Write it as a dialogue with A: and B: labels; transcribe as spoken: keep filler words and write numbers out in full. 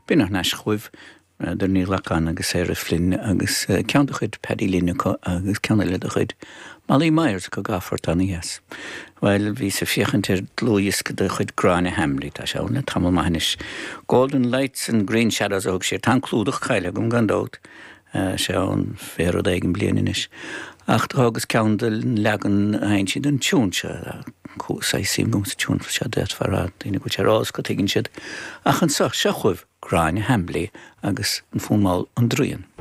A: Bínar neis chuibh der ní lachan agus éire flin agus ceanta chuid pedílíne agus ceanna le a chuid Malí Myers go gafort an ias. Weil hí sa fiochantir dlúis go chuid gráine hemlí tá seána tamil mainis. Golden Lights and Green Shadows óg sé tan clúdach chaile gom gandót sé an féad éigen blianais. Ach agus ceandal legan haintí den túnse sa sim gom sa tún se deit farad ína go terás go tuigginn siad ach an sa se chuibh gráine hemlí agus an fúnmáil an drúin.